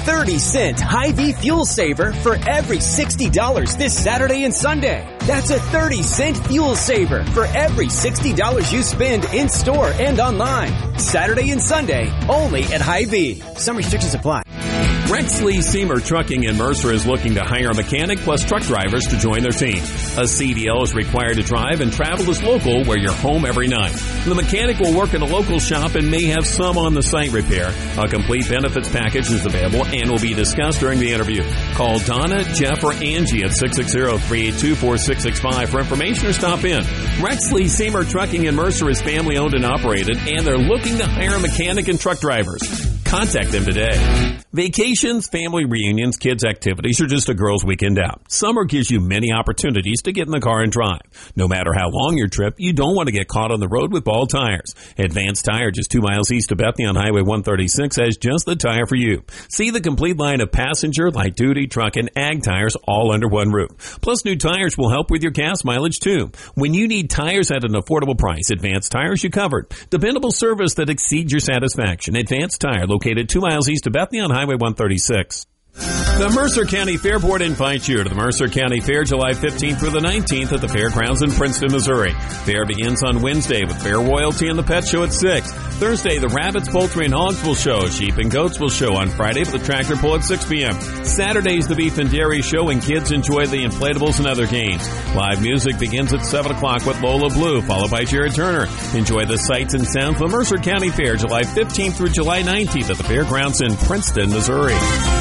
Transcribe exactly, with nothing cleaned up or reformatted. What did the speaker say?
thirty cent Hy-Vee fuel saver for every sixty dollars this Saturday and Sunday. That's a thirty cent fuel saver for every sixty dollars you spend in store and online. Saturday and Sunday, only at Hy-Vee. Some restrictions apply. Rexley Seamer Trucking in Mercer is looking to hire a mechanic plus truck drivers to join their team. A C D L is required to drive and travel is local where you're home every night. The mechanic will work in a local shop and may have some on-the-site repair. A complete benefits package is available and will be discussed during the interview. Call Donna, Jeff, or Angie at six six zero, three eight two, four six six five for information or stop in. Rexley Seamer Trucking in Mercer is family owned and operated, and they're looking to hire a mechanic and truck drivers. Contact them today. Vacations, family reunions, kids' activities, or just a girls' weekend out. Summer gives you many opportunities to get in the car and drive. No matter how long your trip, you don't want to get caught on the road with bald tires. Advanced Tire, just two miles east of Bethany on Highway one thirty-six, has just the tire for you. See the complete line of passenger, light-duty, truck, and ag tires all under one roof. Plus, new tires will help with your gas mileage, too. When you need tires at an affordable price, Advanced Tires you covered. Dependable service that exceeds your satisfaction. Advanced Tire, located two miles east of Bethany on Highway one thirty-six. The Mercer County Fair Board invites you to the Mercer County Fair July fifteenth through the nineteenth at the Fairgrounds in Princeton, Missouri. Fair begins on Wednesday with Fair Royalty and the Pet Show at six. Thursday, the Rabbits, Poultry, and Hogs will show. Sheep and Goats will show on Friday with the Tractor Pull at six p.m. Saturday's the Beef and Dairy Show, and kids enjoy the inflatables and other games. Live music begins at seven o'clock with Lola Blue, followed by Jared Turner. Enjoy the sights and sounds of the Mercer County Fair July fifteenth through July nineteenth at the Fairgrounds in Princeton, Missouri.